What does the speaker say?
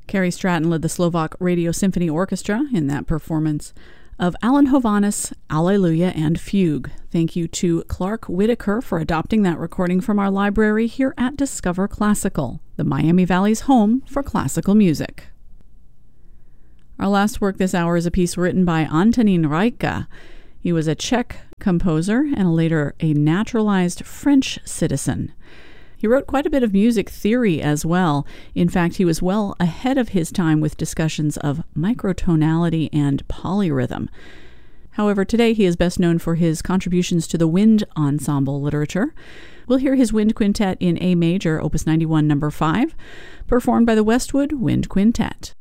Carrie Stratton led the Slovak Radio Symphony Orchestra in that performance of Alan Hovhaness' Alleluia and Fugue. Thank you to Clark Whitaker for adopting that recording from our library here at Discover Classical, the Miami Valley's home for classical music. Our last work this hour is a piece written by Antonín Rajka. He was a Czech composer and later a naturalized French citizen. He wrote quite a bit of music theory as well. In fact, he was well ahead of his time with discussions of microtonality and polyrhythm. However, today he is best known for his contributions to the wind ensemble literature. We'll hear his wind quintet in A major, Opus 91, number 5, performed by the Westwood Wind Quintet.